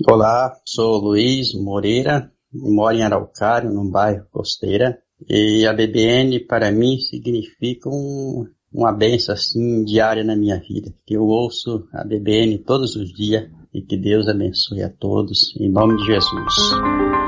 Olá, sou Luiz Moreira, moro em Araucária, num bairro Costeira, e a BBN para mim significa uma bênção assim diária na minha vida, que eu ouço a BBN todos os dias e que Deus abençoe a todos, em nome de Jesus.